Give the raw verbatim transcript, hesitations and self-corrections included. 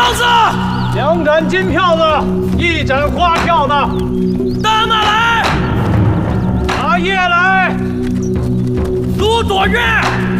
子， 两盏金票子，一盏花票子。 大马来， 大叶来， 卢左岳。